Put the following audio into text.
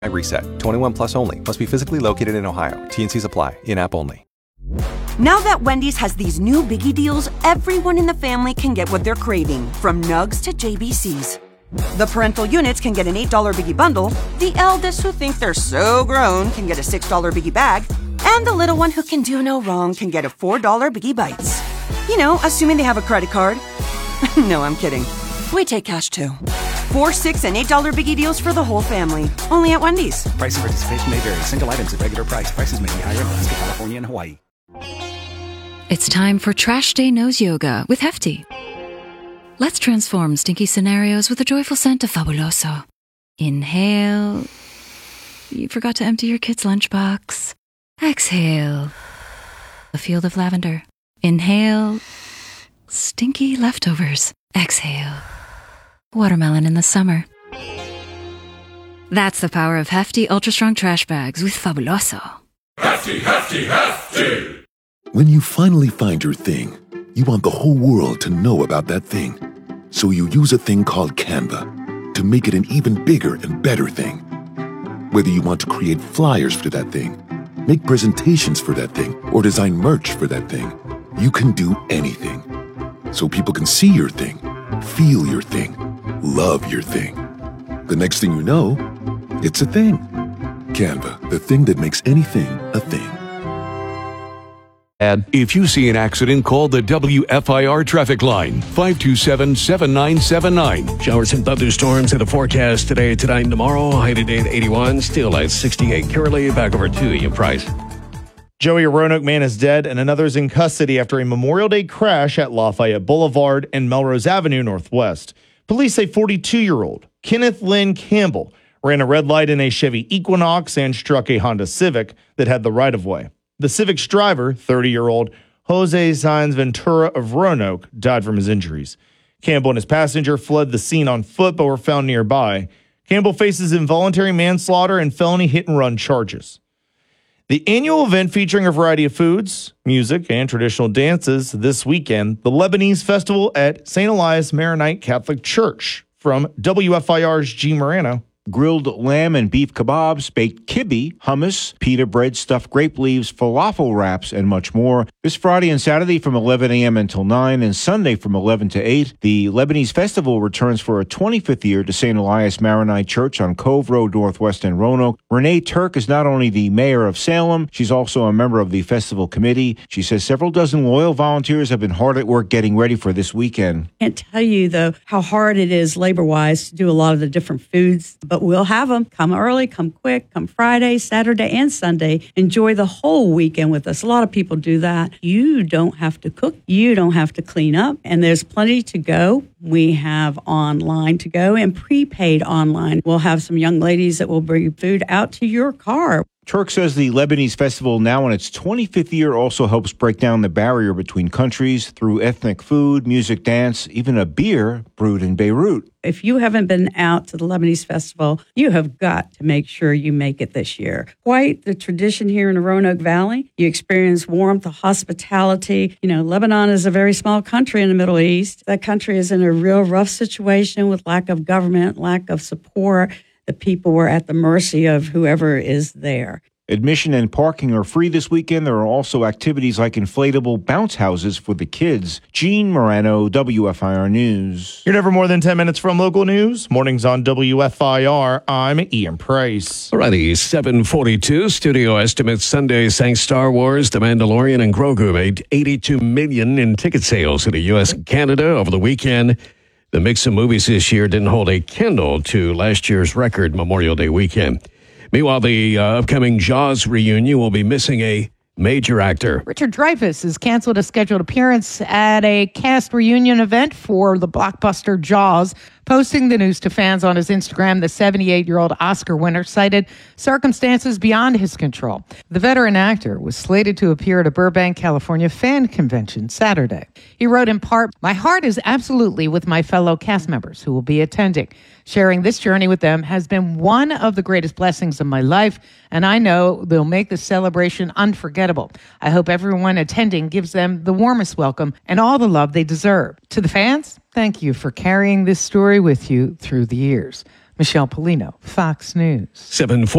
Reset. 21 plus only. Must be physically located in Ohio. T&Cs apply. In-app only. Now that Wendy's has these new biggie deals, everyone in the family can get what they're craving, from nugs to JBCs. The parental units can get an $8 biggie bundle, the eldest who think they're so grown can get a $6 biggie bag, and the little one who can do no wrong can get a $4 biggie bites. You know, assuming they have a credit card. No, I'm kidding. We take cash too. $4, $6, and $8 biggie deals for the whole family. Only at Wendy's. Price and participation may vary. Single items at regular price. Prices may be higher in Alaska, California, and Hawaii. It's time for Trash Day Nose Yoga with Hefty. Let's transform stinky scenarios with a joyful scent of Fabuloso. Inhale. You forgot to empty your kid's lunchbox. Exhale. A field of lavender. Inhale. Stinky leftovers. Exhale. Watermelon in the summer. That's the power of Hefty Ultra Strong Trash Bags with Fabuloso. Hefty, hefty, hefty! When you finally find your thing, you want the whole world to know about that thing. So you use a thing called Canva to make it an even bigger and better thing. Whether you want to create flyers for that thing, make presentations for that thing, or design merch for that thing, you can do anything. So people can see your thing, feel your thing, love your thing. The next thing you know, it's a thing. Canva, the thing that makes anything a thing. If you see an accident, call the WFIR traffic line, 527-7979. Showers and thunderstorms in the forecast today, tonight, and tomorrow. High today at 81, still at 68. Currently, back over to you, Price. Joey, a Roanoke man is dead and another is in custody after a Memorial Day crash at Lafayette Boulevard and Melrose Avenue Northwest. Police say 42-year-old Kenneth Lynn Campbell ran a red light in a Chevy Equinox and struck a Honda Civic that had the right-of-way. The Civic's driver, 30-year-old Jose Saenz Ventura of Roanoke, died from his injuries. Campbell and his passenger fled the scene on foot but were found nearby. Campbell faces involuntary manslaughter and felony hit-and-run charges. The annual event featuring a variety of foods, music, and traditional dances this weekend, the Lebanese Festival at St. Elias Maronite Catholic Church. From WFIR's G. Morano. Grilled lamb and beef kebabs, baked kibbe, hummus, pita bread, stuffed grape leaves, falafel wraps, and much more. This Friday and Saturday from 11 a.m. until 9 and Sunday from 11 to 8. The Lebanese Festival returns for a 25th year to St. Elias Maronite Church on Cove Road Northwest in Roanoke. Renee Turk is not only the mayor of Salem, she's also a member of the festival committee. She says several dozen loyal volunteers have been hard at work getting ready for this weekend. I can't tell you, though, how hard it is labor-wise to do a lot of the different foods, but we'll have them. Come early, come quick, come Friday, Saturday, and Sunday. Enjoy the whole weekend with us. A lot of people do that. You don't have to cook. You don't have to clean up. And there's plenty to go. We have online to go and prepaid online. We'll have some young ladies that will bring food out to your car. Turk says the Lebanese Festival, now in its 25th year, also helps break down the barrier between countries through ethnic food, music, dance, even a beer brewed in Beirut. If you haven't been out to the Lebanese Festival, you have got to make sure you make it this year. Quite the tradition here in the Roanoke Valley. You experience warmth, hospitality. You know, Lebanon is a very small country in the Middle East. That country is in a real rough situation with lack of government, lack of support. The people were at the mercy of whoever is there. Admission and parking are free this weekend. There are also activities like inflatable bounce houses for the kids. Gene Morano, WFIR News. You're never more than 10 minutes from local news. Mornings on WFIR. I'm Ian Price. Alrighty, 7:42. Studio estimates Sunday sang Star Wars, The Mandalorian, and Grogu made $82 million in ticket sales in the U.S. and Canada over the weekend. The mix of movies this year didn't hold a candle to last year's record Memorial Day weekend. Meanwhile, the upcoming Jaws reunion will be missing a major actor. Richard Dreyfuss has canceled a scheduled appearance at a cast reunion event for the blockbuster Jaws. Posting the news to fans on his Instagram, the 78-year-old Oscar winner cited circumstances beyond his control. The veteran actor was slated to appear at a Burbank, California fan convention Saturday. He wrote in part, "My heart is absolutely with my fellow cast members who will be attending. Sharing this journey with them has been one of the greatest blessings of my life, and I know they'll make the celebration unforgettable. I hope everyone attending gives them the warmest welcome and all the love they deserve. To the fans, thank you for carrying this story with you through the years." Michelle Polino, Fox News. 7:40.